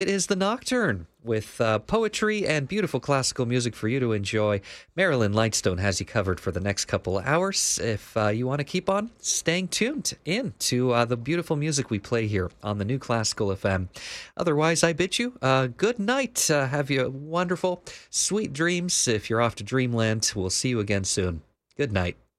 It is the Nocturne with poetry and beautiful classical music for you to enjoy. Marilyn Lightstone has you covered for the next couple of hours. If you want to keep on staying tuned in to the beautiful music we play here on the New Classical FM. Otherwise, I bid you good night. Have you wonderful, sweet dreams. If you're off to dreamland, we'll see you again soon. Good night.